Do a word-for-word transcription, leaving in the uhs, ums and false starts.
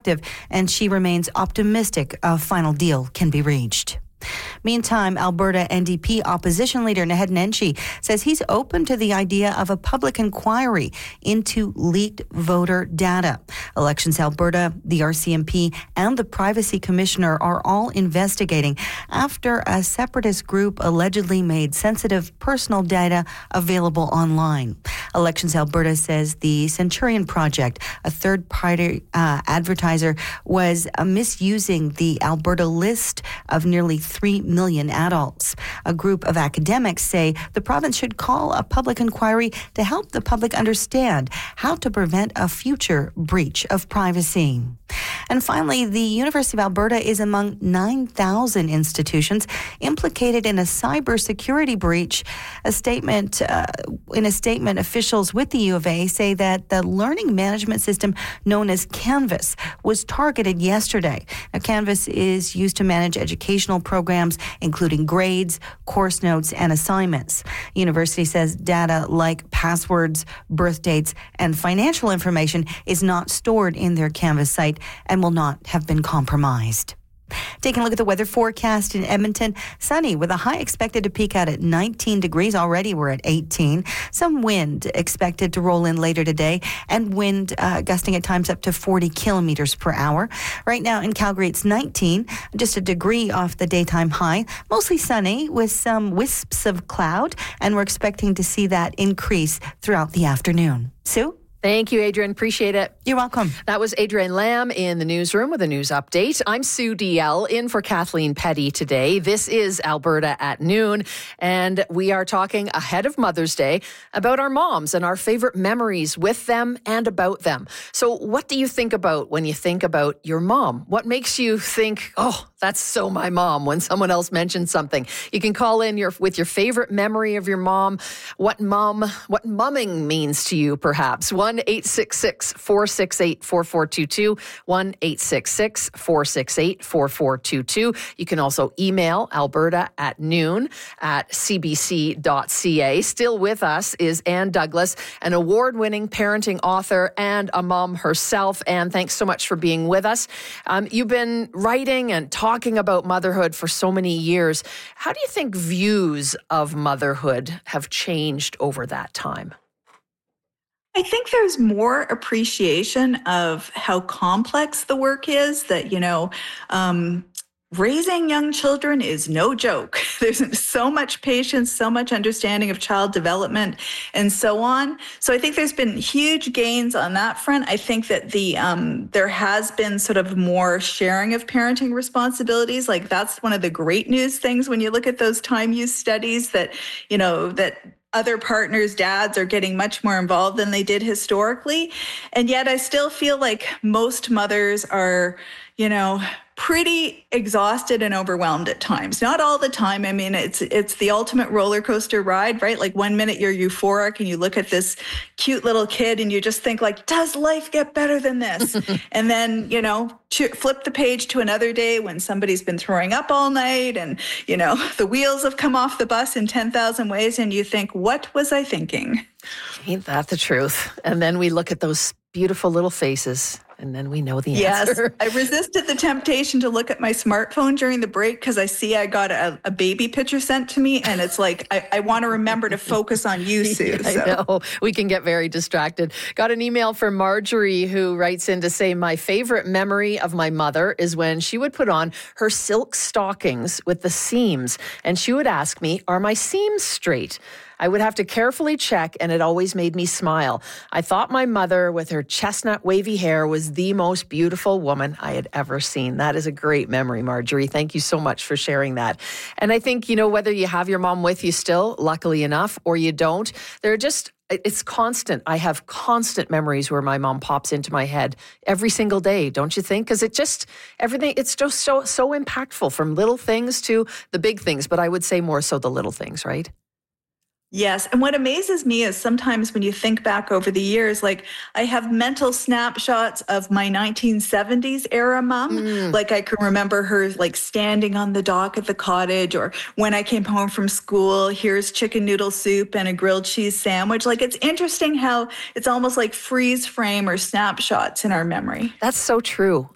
active, and she remains optimistic a final deal can be reached. Meantime, Alberta N D P opposition leader Naheed Nenshi says he's open to the idea of a public inquiry into leaked voter data. Elections Alberta, the R C M P, and the Privacy Commissioner are all investigating after a separatist group allegedly made sensitive personal data available online. Elections Alberta says the Centurion Project, a third-party uh, advertiser, was uh, misusing the Alberta list of nearly three million adults. A group of academics say the province should call a public inquiry to help the public understand how to prevent a future breach of privacy. And finally, the University of Alberta is among nine thousand institutions implicated in a cybersecurity breach. A statement, uh, in a statement, officials with the U of A say that the learning management system known as Canvas was targeted yesterday. Now, Canvas is used to manage educational programs, including grades, course notes, and assignments. The university says data like passwords, birth dates, and financial information is not stored in their Canvas site and will not have been compromised. Taking a look at the weather forecast in Edmonton, sunny with a high expected to peak out at nineteen degrees. Already we're at eighteen. Some wind expected to roll in later today, and wind uh, gusting at times up to forty kilometers per hour. Right now in Calgary, it's nineteen, just a degree off the daytime high. Mostly sunny with some wisps of cloud, and we're expecting to see that increase throughout the afternoon. Sue? Thank you, Adrienne. Appreciate it. You're welcome. That was Adrienne Lamb in the newsroom with a news update. I'm Sue D L in for Kathleen Petty today. This is Alberta at Noon, and we are talking ahead of Mother's Day about our moms and our favorite memories with them and about them. So what do you think about when you think about your mom? What makes you think, oh, that's so my mom, when someone else mentions something? You can call in your with your favorite memory of your mom, what mom, what mumming means to you, perhaps. one eight six six, four six eight, four four two two, one eight six six, four six eight, four four two two. You can also email Alberta at noon at c b c dot c a. Still with us is Anne Douglas, an award-winning parenting author and a mom herself. Anne, thanks so much for being with us. Um, you've been writing and talking about motherhood for so many years. How do you think views of motherhood have changed over that time? I think there's more appreciation of how complex the work is, that, you know, um, raising young children is no joke. There's so much patience, so much understanding of child development, and so on. So I think there's been huge gains on that front. I think that the um, there has been sort of more sharing of parenting responsibilities. Like, that's one of the great news things when you look at those time use studies, that, you know, that other partners, dads, are getting much more involved than they did historically. And yet I still feel like most mothers are, you know, pretty exhausted and overwhelmed at times. Not all the time. I mean, it's it's the ultimate roller coaster ride, right? Like, one minute you're euphoric and you look at this cute little kid and you just think, like, does life get better than this? And then, you know, ch- flip the page to another day when somebody's been throwing up all night and, you know, the wheels have come off the bus in ten thousand ways, and you think, what was I thinking? Ain't that the truth? And then we look at those beautiful little faces, and then we know the answer. Yes, I resisted the temptation to look at my smartphone during the break because I see I got a, a baby picture sent to me, and it's like, I, I want to remember to focus on you, Sue. I so. know. We can get very distracted. Got an email from Marjorie, who writes in to say, my favorite memory of my mother is when she would put on her silk stockings with the seams, and she would ask me, are my seams straight? I would have to carefully check, and it always made me smile. I thought my mother, with her chestnut wavy hair, was the most beautiful woman I had ever seen. That is a great memory, Marjorie. Thank you so much for sharing that. And I think, you know, whether you have your mom with you still, luckily enough, or you don't, they're just... it's constant. I have constant memories where my mom pops into my head every single day, don't you think? Because it just, everything, it's just so, so impactful, from little things to the big things, but I would say more so the little things, right? Yes. And what amazes me is sometimes when you think back over the years, like, I have mental snapshots of my nineteen seventies era mom. Mm. Like, I can remember her, like, standing on the dock at the cottage, or when I came home from school, here's chicken noodle soup and a grilled cheese sandwich. Like, it's interesting how it's almost like freeze frame or snapshots in our memory. That's so true.